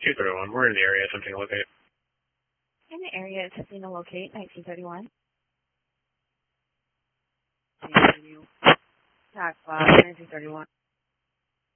231. We're in the area attempting to locate. In the area attempting to locate 1931. Tac 5, 1931.